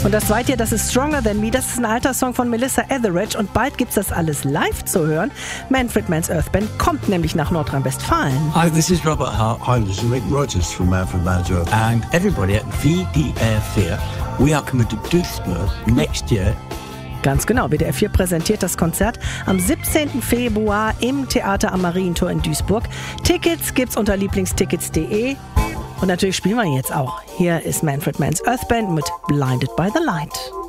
Und das zweite, das ist Stronger Than Me. Das ist ein alter Song von Melissa Etheridge und bald gibt's das alles live zu hören. Manfred Mann's Earth Band kommt nämlich nach Nordrhein-Westfalen. Hi, this is Robert Hart. Hi, this is Mick Rogers from Manfred Mann's Earth Band. And everybody at WDR 4, we are coming to Duisburg next year. Ganz genau, WDR 4 präsentiert das Konzert am 17. Februar im Theater am Marientor in Duisburg. Tickets gibt's unter lieblingstickets.de. Und natürlich spielen wir jetzt auch. Hier ist Manfred Mann's Earth Band mit Blinded by the Light.